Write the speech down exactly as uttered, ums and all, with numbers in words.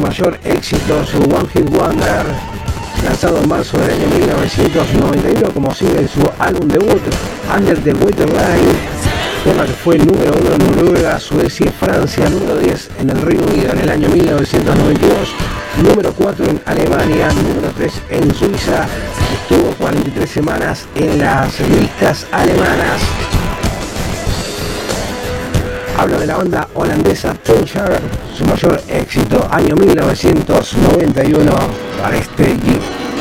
mayor éxito, su One Hit Wonder, lanzado en marzo del año mil novecientos noventa y uno como single de su álbum debut Under the Waterline, tema que fue número uno en Noruega, Suecia y Francia, número diez en el Reino Unido en el año mil novecientos noventa y dos, número cuatro en Alemania, número tres en Suiza, estuvo cuarenta y tres semanas en las listas alemanas. Hablo de la banda holandesa Puncher, su mayor éxito, año mil novecientos noventa y uno para este G.